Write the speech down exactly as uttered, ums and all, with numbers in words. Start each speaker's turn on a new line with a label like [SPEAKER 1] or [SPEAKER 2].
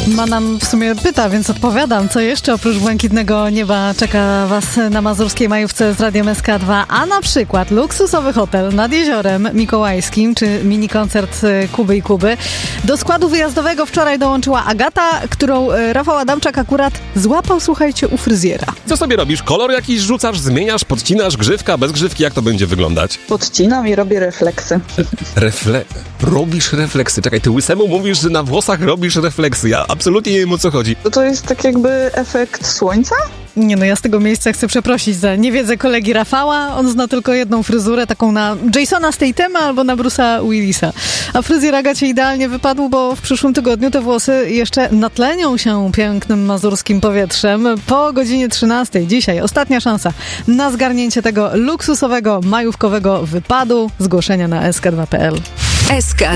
[SPEAKER 1] Ma nam w sumie pyta, więc odpowiadam. Co jeszcze oprócz błękitnego nieba czeka was na mazurskiej majówce z Radiem S K dwa? A na przykład luksusowy hotel nad Jeziorem Mikołajskim, czy mini koncert Kuby i Kuby. Do składu wyjazdowego wczoraj dołączyła Agata, którą Rafał Adamczak akurat złapał, słuchajcie, u fryzjera.
[SPEAKER 2] Co sobie robisz? Kolor jakiś rzucasz, zmieniasz, podcinasz, grzywka, bez grzywki? Jak to będzie wyglądać?
[SPEAKER 3] Podcinam i robię refleksy.
[SPEAKER 2] Refle... Robisz refleksy. Czekaj, ty łysemu mówisz, że na włosach robisz refleksy. Ja absolutnie nie wiem, o co chodzi.
[SPEAKER 3] To, to jest tak jakby efekt słońca?
[SPEAKER 1] Nie no, ja z tego miejsca chcę przeprosić za niewiedzę kolegi Rafała. On zna tylko jedną fryzurę, taką na Jasona Stathama albo na Bruce'a Willisa. A fryzjer Agacie idealnie wypadł, bo w przyszłym tygodniu te włosy jeszcze natlenią się pięknym mazurskim powietrzem. Po godzinie trzynastej dzisiaj ostatnia szansa na zgarnięcie tego luksusowego, majówkowego wypadu. Zgłoszenia na S K dwa kropka P L.
[SPEAKER 4] S K